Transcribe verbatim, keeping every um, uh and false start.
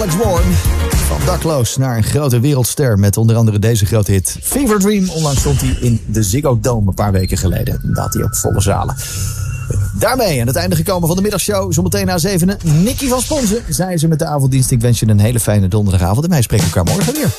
Alex Warren. Van dakloos naar een grote wereldster met onder andere deze grote hit Fever Dream. Onlangs stond hij in de Ziggo Dome een paar weken geleden. Daar had hij ook volle zalen. Daarmee aan het einde gekomen van de middagshow. Zometeen na zevenen. Nicky van Sponsen, zei ze met de avonddienst. Ik wens je een hele fijne donderdagavond en wij spreken elkaar morgen weer.